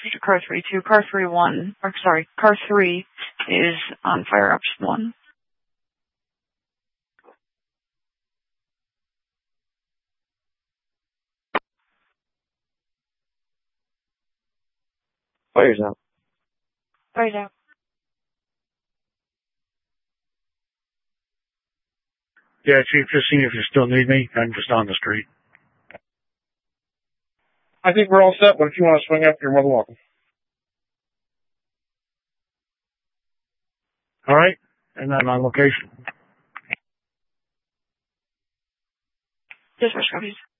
to car 3-2. Car 3 is on fire ops 1. Fire's out. Fire's out. Yeah, Chief, just seeing if you still need me. I'm just on the street. I think we're all set, but if you want to swing up, you're more than welcome. All right? And then on location. Dispatch copies.